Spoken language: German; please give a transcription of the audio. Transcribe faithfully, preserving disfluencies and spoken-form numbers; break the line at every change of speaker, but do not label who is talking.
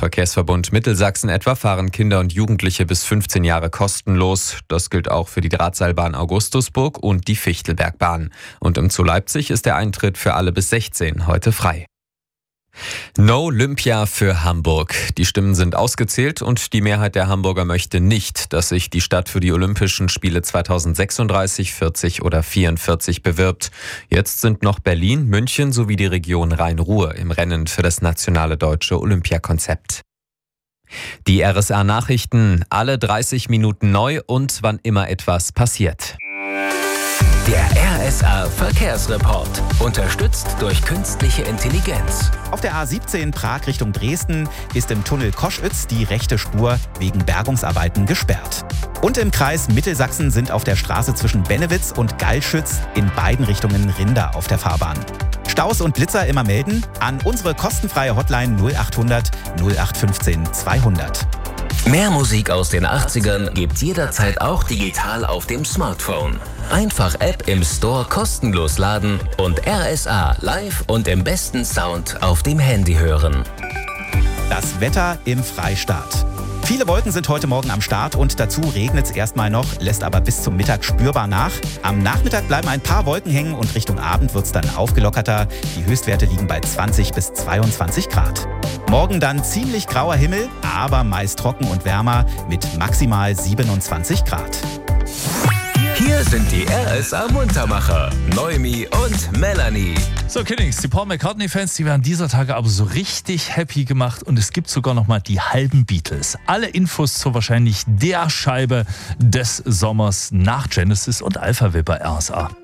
Verkehrsverbund Mittelsachsen etwa fahren Kinder und Jugendliche bis fünfzehn Jahre kostenlos. Das gilt auch für die Drahtseilbahn Augustusburg und die Fichtelbergbahn. Und im Zoo Leipzig ist der Eintritt für alle bis sechzehn heute frei. No Olympia für Hamburg. Die Stimmen sind ausgezählt und die Mehrheit der Hamburger möchte nicht, dass sich die Stadt für die Olympischen Spiele zweitausendsechsunddreißig, vierzig oder vierundvierzig bewirbt. Jetzt sind noch Berlin, München sowie die Region Rhein-Ruhr im Rennen für das nationale deutsche Olympiakonzept. Die R S A-Nachrichten, alle dreißig Minuten neu und wann immer etwas passiert.
Der R S A-Verkehrsreport, unterstützt durch künstliche Intelligenz.
Auf der A siebzehn Prag Richtung Dresden ist im Tunnel Koschütz die rechte Spur wegen Bergungsarbeiten gesperrt. Und im Kreis Mittelsachsen sind auf der Straße zwischen Bennewitz und Gallschütz in beiden Richtungen Rinder auf der Fahrbahn. Staus und Blitzer immer melden an unsere kostenfreie Hotline null achthundert null acht fünfzehn zweihundert.
Mehr Musik aus den achtzigern gibt's jederzeit auch digital auf dem Smartphone. Einfach App im Store kostenlos laden und R S A live und im besten Sound auf dem Handy hören.
Das Wetter im Freistaat. Viele Wolken sind heute Morgen am Start und dazu regnet es erstmal noch, lässt aber bis zum Mittag spürbar nach. Am Nachmittag bleiben ein paar Wolken hängen und Richtung Abend wird es dann aufgelockerter. Die Höchstwerte liegen bei zwanzig bis zweiundzwanzig Grad. Morgen dann ziemlich grauer Himmel, aber meist trocken und wärmer mit maximal siebenundzwanzig Grad.
Hier sind die R S A-Muntermacher, Noemi und Melanie.
So, Killings, die Paul McCartney-Fans, die werden dieser Tage aber so richtig happy gemacht und es gibt sogar noch mal die halben Beatles. Alle Infos zur wahrscheinlich der Scheibe des Sommers nach Genesis und Alphaville bei R S A.